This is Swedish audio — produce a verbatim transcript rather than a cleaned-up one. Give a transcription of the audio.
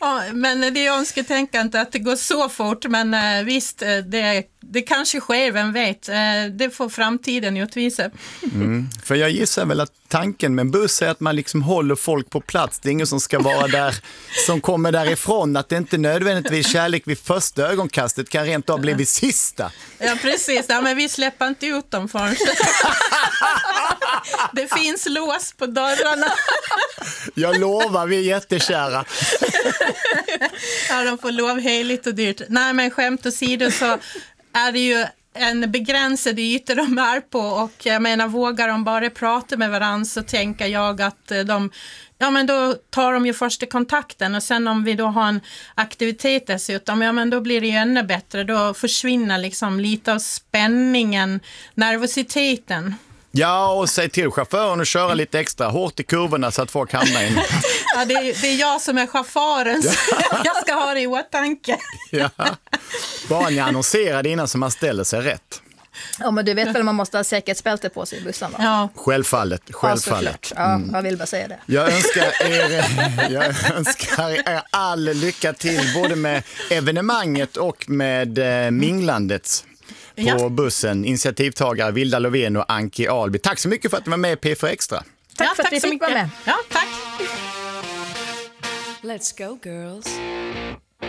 Ja, men det är önsketänkande att det går så fort, men eh, visst, det, det kanske sker, vem vet. Eh, det får framtiden utvisa. Mm. För jag gissar väl att tanken med en buss är att man liksom håller folk på plats. Det är ingen som ska vara där, som kommer därifrån. Att det inte nödvändigtvis kärlek vid första ögonkastet kan rent av bli vid sista. Ja, precis. Ja, men vi släpper inte ut dem förrän. Det finns lås på dörrarna. Jag lovar, vi är jättekära. Ja, de får lov heligt och dyrt. Nej, men skämt åsido så är det ju en begränsad yta de är på, och jag menar, vågar de bara prata med varandra så tänker jag att de, ja men då tar de ju första kontakten, och sen om vi då har en aktivitet dessutom, ja men då blir det ju ännu bättre, då försvinner liksom lite av spänningen, nervositeten. Ja, och säg till chauffören att köra lite extra hårt i kurvorna så att folk hamnar in. Ja, det är, det är jag som är chauffören, så jag ska ha det i åtanke. Ja. Bara ni annonserar innan så man ställer sig rätt. Ja, men du vet väl, man måste ha säkerhetsbälte på sig i bussen, va? Ja. Självfallet, självfallet. Ja, mm. Jag vill bara säga det. Jag önskar er, jag önskar er all lycka till både med evenemanget och med eh, minglandet på ja. bussen. Initiativtagare Vilda Lovén och Anki Alby. Tack så mycket för att ni var med i P fyra Extra. Tack ja, för att tack vi fick vara med. Ja, tack. Let's go, girls.